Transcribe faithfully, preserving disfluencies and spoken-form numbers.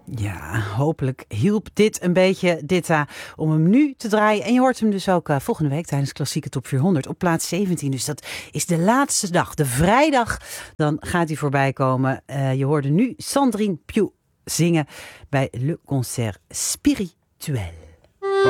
Ja, hopelijk hielp dit een beetje, Ditta, om hem nu te draaien. En je hoort hem dus ook uh, volgende week tijdens Klassieke Top vierhonderd op plaats zeventien. Dus dat is de laatste dag, de vrijdag. Dan gaat hij voorbij komen. Uh, je hoorde nu Sandrine Piu zingen bij Le Concert Spirituel.